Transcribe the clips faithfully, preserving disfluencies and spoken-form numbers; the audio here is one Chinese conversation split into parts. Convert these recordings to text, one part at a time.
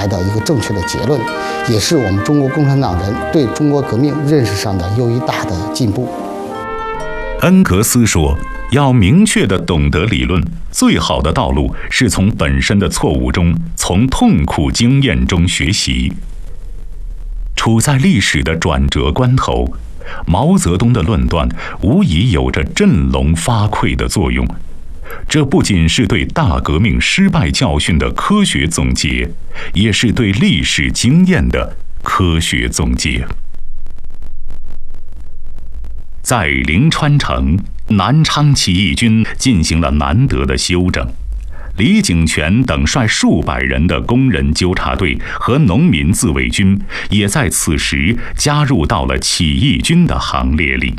来的一个正确的结论，也是我们中国共产党人对中国革命认识上的又一大的进步。 恩格斯说，要明确地懂得理论，最好的道路是从本身的错误中，从痛苦经验中学习。处在历史的转折关头，毛泽东的论断无疑有着振聋发聩的作用。这不仅是对大革命失败教训的科学总结，也是对历史经验的科学总结。在临川城，南昌起义军进行了难得的休整。李井泉等率数百人的工人纠察队和农民自卫军也在此时加入到了起义军的行列里。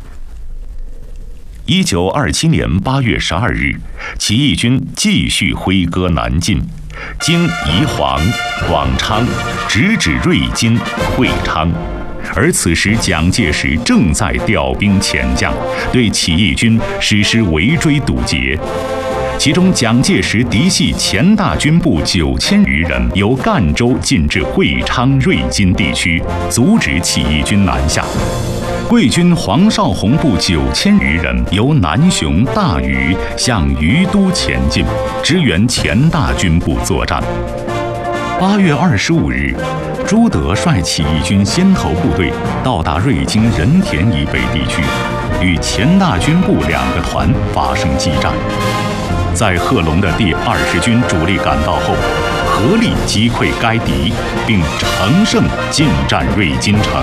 一九二七年八月十二日，起义军继续挥戈南进，经宜黄、广昌，直指瑞金、会昌。而此时蒋介石正在调兵遣将，对起义军实施围追堵截。其中蒋介石嫡系前大军部九千余人由赣州进至会昌、瑞金地区，阻止起义军南下。桂军黄绍竑部九千余人由南雄、大余向于都前进，支援前大军部作战。八月二十五日，朱德率起义军先头部队到达瑞金仁田以北地区，与前大军部两个团发生激战。在贺龙的第二十军主力赶到后，合力击溃该敌，并乘胜进占瑞金城。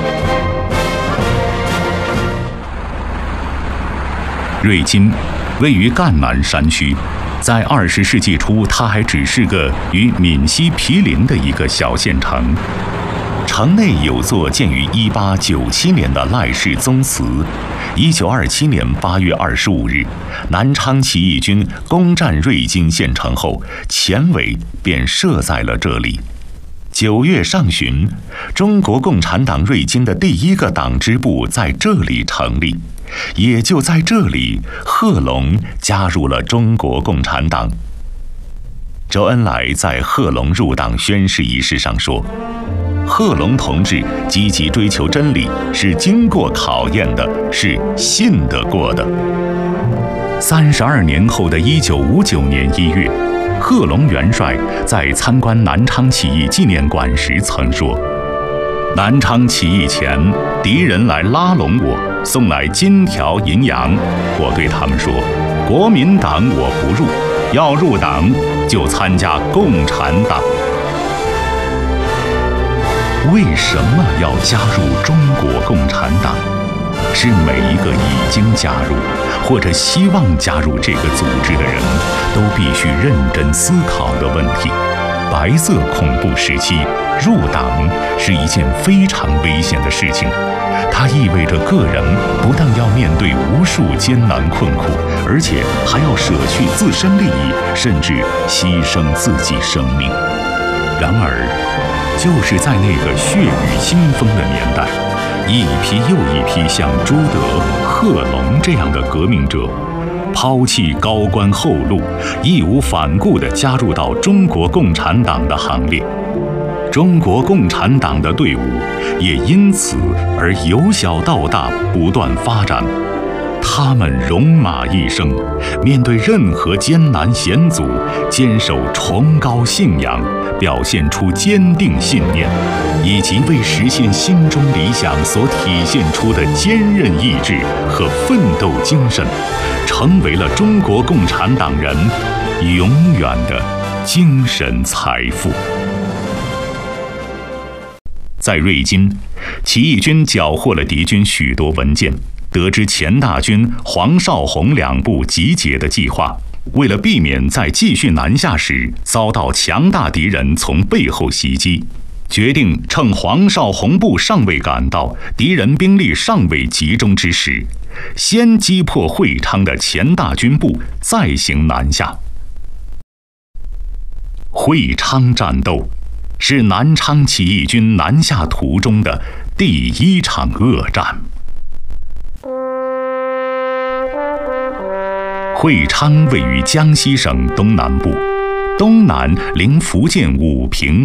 瑞金位于赣南山区，在二十世纪初，它还只是个与闽西毗邻的一个小县城。城内有座建于一八九七年的赖氏宗祠。一九二七年八月二十五日，南昌起义军攻占瑞金县城后，前委便设在了这里。九月上旬，中国共产党瑞金的第一个党支部在这里成立。也就在这里，贺龙加入了中国共产党。周恩来在贺龙入党宣誓仪式上说，贺龙同志积极追求真理，是经过考验的，是信得过的。三十二年后的一九五九年一月，贺龙元帅在参观南昌起义纪念馆时曾说，南昌起义前，敌人来拉拢我，送来金条银洋，我对他们说，国民党我不入，要入党就参加共产党。为什么要加入中国共产党？是每一个已经加入或者希望加入这个组织的人都必须认真思考的问题。白色恐怖时期，入党是一件非常危险的事情，它意味着个人不但要面对无数艰难困苦，而且还要舍去自身利益，甚至牺牲自己生命。然而，就是在那个血雨腥风的年代，一批又一批像朱德、贺龙这样的革命者，抛弃高官厚禄，义无反顾地加入到中国共产党的行列。中国共产党的队伍也因此而由小到大不断发展。他们戎马一生，面对任何艰难险阻，坚守崇高信仰，表现出坚定信念，以及为实现心中理想所体现出的坚韧意志和奋斗精神，成为了中国共产党人永远的精神财富。在瑞金，起义军缴获了敌军许多文件，得知前大军黄绍竑两部集结的计划。为了避免在继续南下时遭到强大敌人从背后袭击，决定趁黄绍竑部尚未赶到，敌人兵力尚未集中之时，先击破会昌的前大军部，再行南下。会昌战斗是南昌起义军南下途中的第一场恶战。会昌位于江西省东南部，东南临福建武平。